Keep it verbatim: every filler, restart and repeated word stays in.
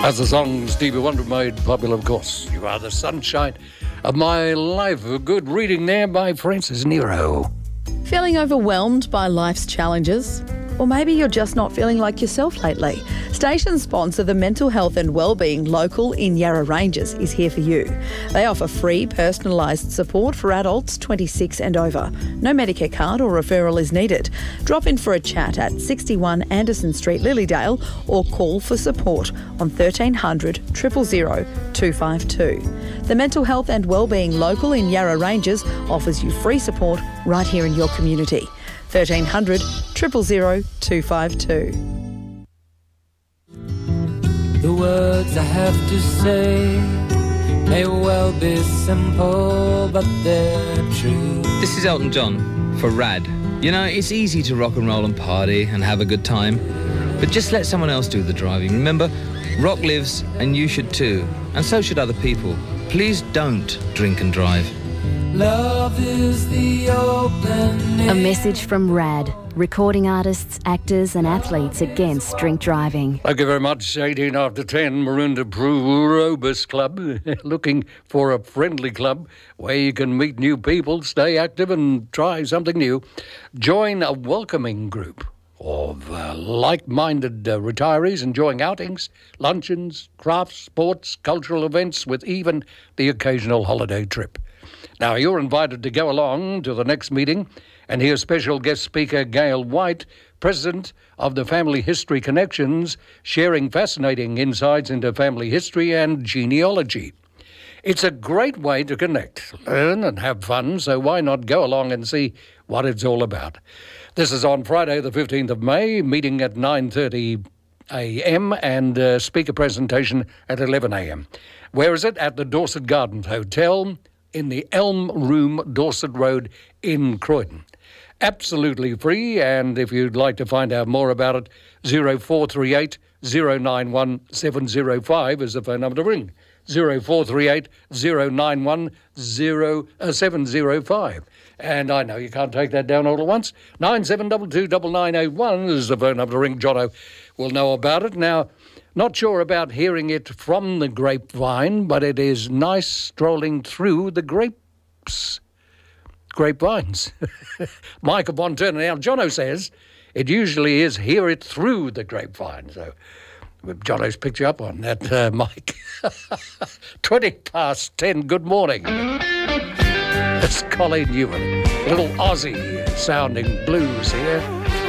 As the song Stevie Wonder made popular, of course. You are the sunshine of my life. A good reading there by Francis Nero. Feeling overwhelmed by life's challenges? Or maybe you're just not feeling like yourself lately. Station sponsor, the Mental Health and Wellbeing Local in Yarra Ranges, is here for you. They offer free personalised support for adults twenty-six and over. No Medicare card or referral is needed. Drop in for a chat at sixty-one Anderson Street, Lilydale, or call for support on thirteen hundred, zero zero zero, two five two. The Mental Health and Wellbeing Local in Yarra Ranges offers you free support right here in your community. thirteen hundred, zero zero zero, two five two. The words I have to say may well be simple, but they're true. This is Elton John for Rad. You know, it's easy to rock and roll and party and have a good time, but just let someone else do the driving. Remember, rock lives and you should too, and so should other people. Please don't drink and drive. Love is the opening. A message from RAD, recording artists, actors and athletes against drink driving. Thank you very much. eighteen after ten, Maroondah Probus Club. Looking for a friendly club where you can meet new people, stay active and try something new. Join a welcoming group of uh, like-minded uh, retirees enjoying outings, luncheons, crafts, sports, cultural events, with even the occasional holiday trip. Now, you're invited to go along to the next meeting and hear special guest speaker Gail White, president of the Family History Connections, sharing fascinating insights into family history and genealogy. It's a great way to connect, learn and have fun, so why not go along and see what it's all about? This is on Friday the fifteenth of May, meeting at nine thirty a m and uh, speaker presentation at eleven a m. Where is it? At the Dorset Gardens Hotel, in the Elm Room, Dorset Road in Croydon. Absolutely free, and if you'd like to find out more about it, zero four three eight, zero nine one, seven zero five is the phone number to ring. zero four three eight, zero nine one, seven zero five. And I know you can't take that down all at once. nine seven two two, nine nine eight one is the phone number to ring. Jono will know about it. Now, not sure about hearing it from the grapevine, but it is nice strolling through the grapes. Grapevines. Mike of Von Turner. Now, Jono says it usually is hear it through the grapevine. So Jono's picked you up on that, uh, Mike. twenty past ten, good morning. It's Colleen Newman. Little Aussie sounding blues here.